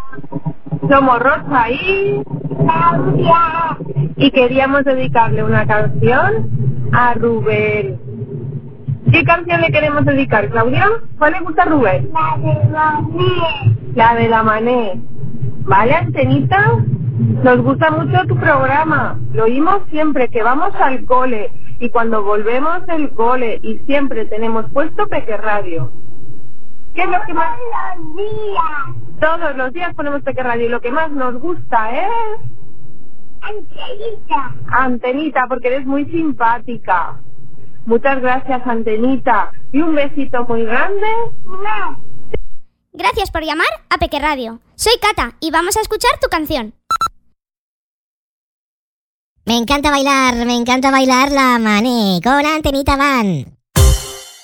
Somos Rosa y Claudia. Y queríamos dedicarle una canción a Rubén. ¿Qué canción le queremos dedicar, Claudia? ¿Cuál le gusta a Rubén? La de Mané. La de la Mané. ¿Vale, Antenita? Nos gusta mucho tu programa. Lo oímos siempre que vamos al cole y cuando volvemos del cole y siempre tenemos puesto Peque Radio. ¿Qué es lo que más? Todos los días. Todos los días ponemos Peque Radio y lo que más nos gusta es... Angelita. Antenita, porque eres muy simpática. Muchas gracias, Antenita. Y un besito muy grande. No. Gracias por llamar a Peque Radio. Soy Cata y vamos a escuchar tu canción. Me encanta bailar la Mané con Antenita Van.